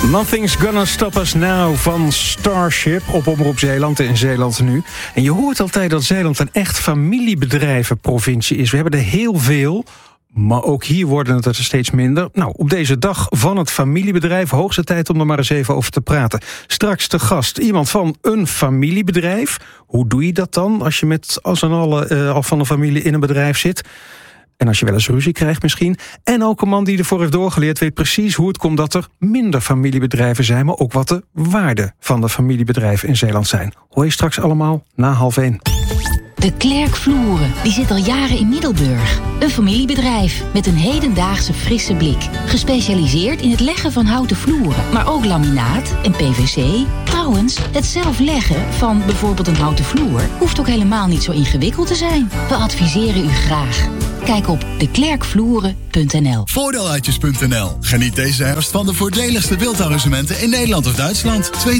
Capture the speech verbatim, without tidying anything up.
Nothing's Gonna Stop Us Now van Starship op Omroep Zeeland in Zeeland nu. En je hoort altijd dat Zeeland een echt familiebedrijvenprovincie is. We hebben er heel veel, maar ook hier worden het er steeds minder. Nou, op deze dag van het familiebedrijf, hoogste tijd om er maar eens even over te praten. Straks te gast iemand van een familiebedrijf. Hoe doe je dat dan als je met als en allen uh, al van een familie in een bedrijf zit? En als je wel eens ruzie krijgt misschien. En ook een man die ervoor heeft doorgeleerd weet precies hoe het komt dat er minder familiebedrijven zijn, maar ook wat de waarden van de familiebedrijven in Zeeland zijn. Hoor je straks allemaal na half één. De Klerk Vloeren, die zit al jaren in Middelburg. Een familiebedrijf met een hedendaagse frisse blik. Gespecialiseerd in het leggen van houten vloeren, maar ook laminaat en P V C. Trouwens, het zelf leggen van bijvoorbeeld een houten vloer hoeft ook helemaal niet zo ingewikkeld te zijn. We adviseren u graag. Kijk op de klerk vloeren punt n l. Voordeeluitjes punt n l. Geniet deze herfst van de voordeligste wildarrangementen in Nederland of Duitsland. Twee